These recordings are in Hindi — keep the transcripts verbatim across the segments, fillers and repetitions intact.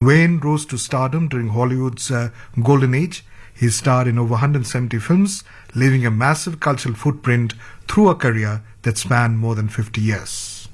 Wayne rose to stardom during Hollywood's uh, golden age. He starred in over one hundred seventy films, leaving a massive cultural footprint through a career that spanned more than fifty years.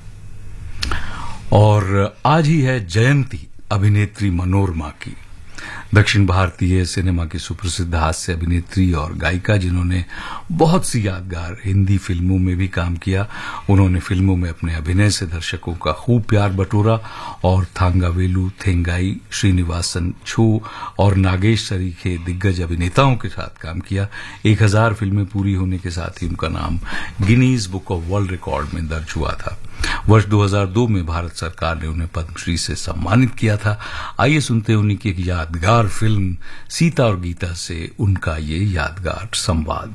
और आज ही है जयंती अभिनेत्री मनोरमा की। दक्षिण भारतीय सिनेमा की सुप्रसिद्ध हास्य अभिनेत्री और गायिका, जिन्होंने बहुत सी यादगार हिंदी फिल्मों में भी काम किया। उन्होंने फिल्मों में अपने अभिनय से दर्शकों का खूब प्यार बटोरा और थांगावेलु, थेंगाई, श्रीनिवासन, छो और नागेश सरीखे दिग्गज अभिनेताओं के साथ काम किया। एक हजार फिल्में पूरी होने के साथ ही उनका नाम Guinness book of world record में दर्ज हुआ था। वर्ष दो हज़ार दो में भारत सरकार ने उन्हें पद्मश्री से सम्मानित किया था। आइए सुनते हैं उन्हीं की एक यादगार फिल्म सीता और गीता से उनका ये यादगार संवाद।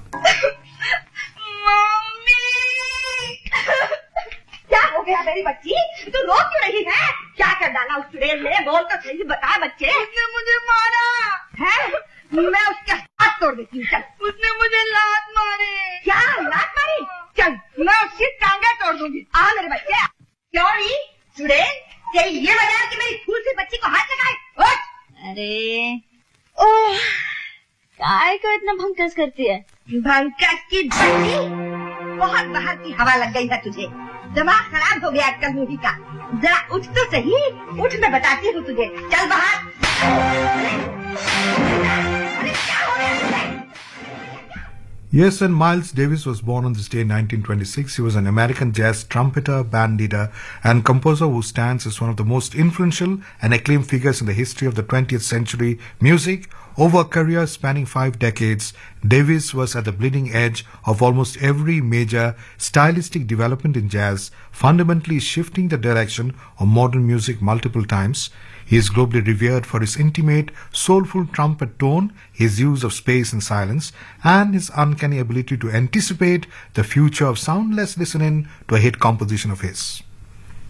क्या हो गया मेरी बच्ची, तू रो क्यों रही है? क्या कर डाला उस चुड़ैल ने? बोल तो सही, बता बच्चे। उसने मुझे मारा है, मैं उसके हाथ तोड़ देती हूँ। चल। उसने मुझे लात मारी। क्या लात मारी? चल, मैं उसकी टांगे तोड़ दूंगी। आ मेरे बच्चे। क्यों नहीं चुड़ैल, तेरी ये वजह है कि मेरी फूल सी बच्ची को हाथ लगाए? उठ। अरे ओह, काय को इतना भंकस करती है? भंकस की बच्ची, बहुत बाहर की हवा लग गई है तुझे। दिमाग खराब हो गया कल मुही का। जरा उठ तो सही, उठ, मैं बताती हूँ तुझे। चल बाहर। अरे क्या हो गया तुझे? Yes, when Miles Davis was born on this day in nineteen twenty-six, he was an American jazz trumpeter, band leader, and composer who stands as one of the most influential and acclaimed figures in the history of the twentieth century music. Over a career spanning five decades, Davis was at the bleeding edge of almost every major stylistic development in jazz, fundamentally shifting the direction of modern music multiple times. He is globally revered for his intimate, soulful trumpet tone, his use of space and silence, and his uncanny ability to anticipate the future of sound. Let's listen in to a hit composition of his.